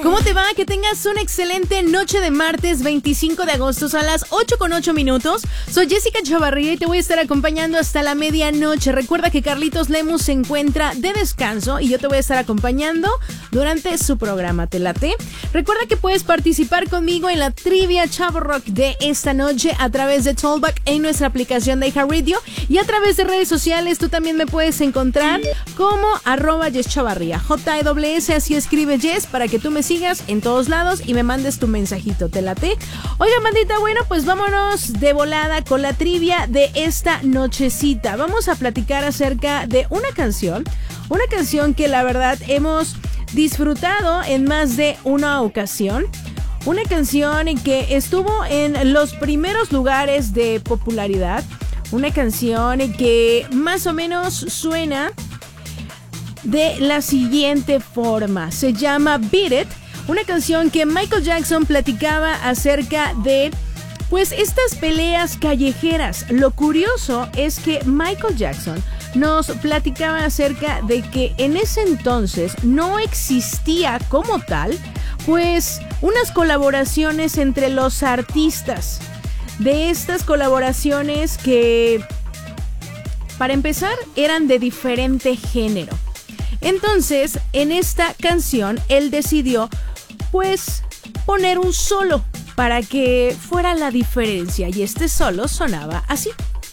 ¿Cómo te va? Que tengas una excelente noche de martes 25 de agosto. Son las 8:08. Soy Jessica Chavarría y te voy a estar acompañando hasta la medianoche. Recuerda que Carlitos Lemus se encuentra de descanso y yo te voy a estar acompañando durante su programa. ¿Te late? Recuerda que puedes participar conmigo en la trivia Chavo Rock de esta noche a través de Tollback en nuestra aplicación de iHeartRadio y a través de redes sociales. Tú también me puedes encontrar como @YesChavarría, JWS, así escribe Yes, para que tú me sigas en todos lados y me mandes tu mensajito. ¿Te late? Oiga, bandita, bueno, pues vámonos de volada con la trivia de esta nochecita. Vamos a platicar acerca de una canción que la verdad hemos disfrutado en más de una ocasión. Una canción que estuvo en los primeros lugares de popularidad. Una canción que más o menos suena de la siguiente forma. Se llama Beat It, una canción que Michael Jackson platicaba acerca de, pues, estas peleas callejeras. Lo curioso es que Michael Jackson nos platicaba acerca de que en ese entonces no existía como tal, pues, unas colaboraciones entre los artistas. De estas colaboraciones que, para empezar, eran de diferente género. Entonces, en esta canción, él decidió, pues, poner un solo para que fuera la diferencia. Y este solo sonaba así.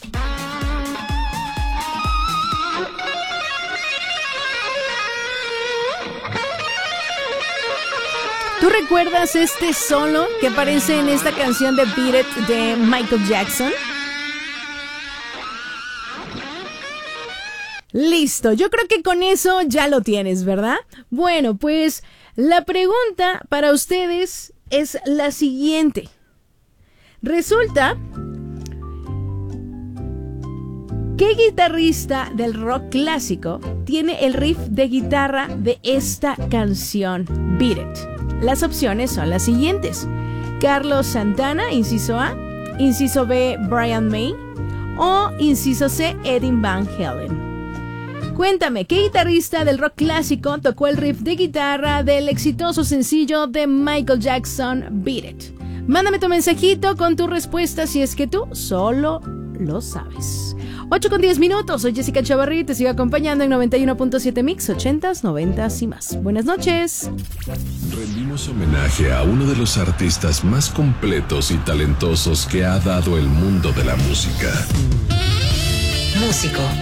¿Tú recuerdas este solo que aparece en esta canción de Beat It de Michael Jackson? Listo, yo creo que con eso ya lo tienes, ¿verdad? Bueno, pues la pregunta para ustedes es la siguiente. Resulta ¿qué guitarrista del rock clásico tiene el riff de guitarra de esta canción, Beat It? Las opciones son las siguientes: Carlos Santana, inciso A; inciso B, Brian May; o inciso C, Eddie Van Halen. Cuéntame, ¿qué guitarrista del rock clásico tocó el riff de guitarra del exitoso sencillo de Michael Jackson, Beat It? Mándame tu mensajito con tu respuesta si es que tú solo lo sabes. 8:10. Soy Jessica Chavarría y te sigo acompañando en 91.7 Mix, 80s, 90s y más. Buenas noches. Rendimos homenaje a uno de los artistas más completos y talentosos que ha dado el mundo de la música. Músico,